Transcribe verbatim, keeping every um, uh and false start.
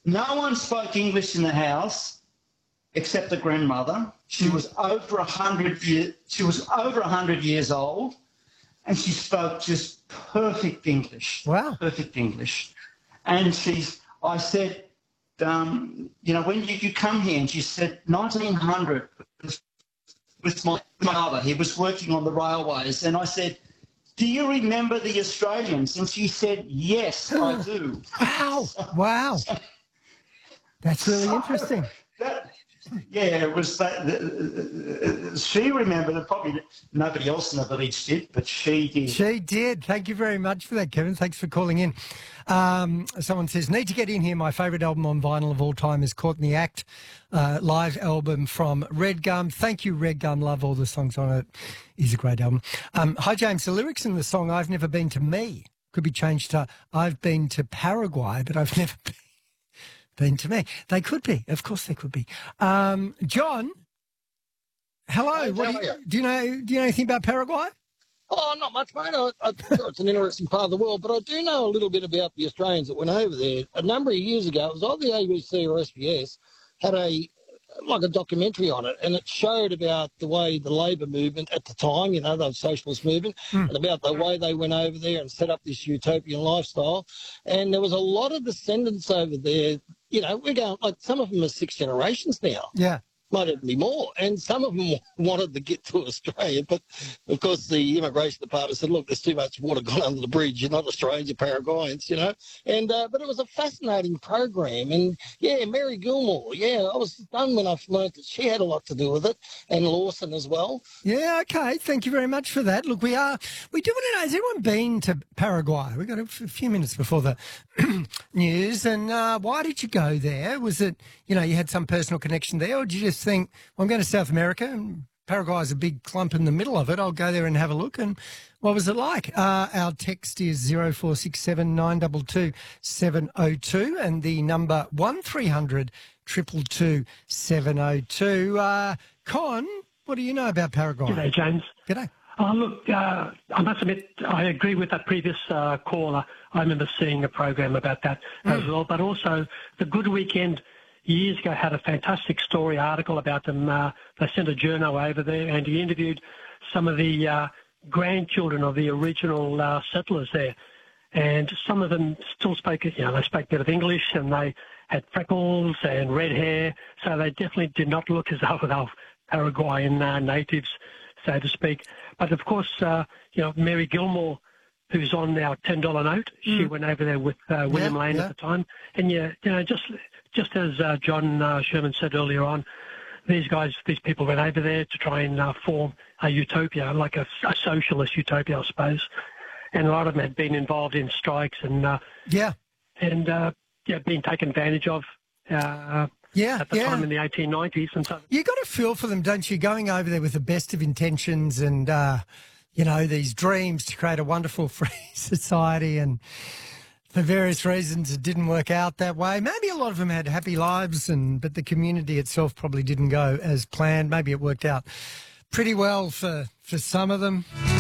No one spoke English in the house except the grandmother. She was over a hundred years. She was over a hundred years old, and she spoke just perfect English. Wow. Perfect English. And she's. I said, um, you know, when did you come here? And she said, nineteen hundred. With my father, he was working on the railways, and I said, do you remember the Australians? And she said, yes, I do. Wow. Wow. That's really So, interesting. That, yeah, it was that. Uh, she remembered it. Probably nobody else in the village did, but she did. She did. Thank you very much for that, Kevin. Thanks for calling in. Um, someone says, need to get in here. My favourite album on vinyl of all time is Caught in the Act, uh, live album from Red Gum. Thank you, Red Gum. Love all the songs on it. Is a great album. Um, hi, James. The lyrics in the song I've Never Been to Me could be changed to I've been to Paraguay, but I've never been. Been to me. They could be. Of course they could be. Um, John, hello. Hey, what how do, you, are you? do you know Do you know anything about Paraguay? Oh, not much, mate. I, I'm sure it's an interesting part of the world, but I do know a little bit about the Australians that went over there. A number of years ago, it was on the A B C or S B S, had a like a documentary on it, and it showed about the way the labour movement at the time, you know, the socialist movement, mm. and about the way they went over there and set up this utopian lifestyle. And there was a lot of descendants over there. You know, we're going, like, some of them are six generations now. Yeah. Might even be more. And some of them wanted to get to Australia, but of course the immigration department said, look, there's too much water gone under the bridge. You're not Australians, you're Paraguayans, you know. And uh, but it was a fascinating program. And, yeah, Mary Gilmore, yeah, I was stunned when I learned that she had a lot to do with it, and Lawson as well. Yeah, okay. Thank you very much for that. Look, we are, we do want to know, has everyone been to Paraguay? We've got a f- few minutes before the news. And uh, why did you go there? Was it, you know, you had some personal connection there, or did you just think, well, I'm going to South America and Paraguay's a big clump in the middle of it. I'll go there and have a look. And what was it like? Uh, our text is zero four six seven nine two two seven zero two and the number one three hundred two two two seven zero two. Uh, Con, what do you know about Paraguay? G'day, James. G'day. Oh, look, uh, I must admit, I agree with that previous uh, caller. I remember seeing a program about that mm. as well. But also, The Good Weekend years ago had a fantastic story article about them. Uh, they sent a journo over there, and he interviewed some of the uh, grandchildren of the original uh, settlers there. And some of them still spoke, you know, they spoke a bit of English, and they had freckles and red hair. So they definitely did not look as though they were Paraguayan uh, natives, so to speak. But, of course, uh, you know, Mary Gilmore, who's on our ten dollar note, mm. she went over there with uh, William yeah, Lane yeah. at the time. And, yeah, you know, just just as uh, John uh, Sherman said earlier on, these guys, these people went over there to try and uh, form a utopia, like a, a socialist utopia, I suppose. And a lot of them had been involved in strikes and, uh, yeah, and uh, yeah, being taken advantage of. Uh, Yeah, at the yeah. time in the eighteen nineties. And so you got a feel for them, don't you, going over there with the best of intentions and, uh, you know, these dreams to create a wonderful free society, and for various reasons it didn't work out that way. Maybe a lot of them had happy lives, and but the community itself probably didn't go as planned. Maybe it worked out pretty well for, for some of them.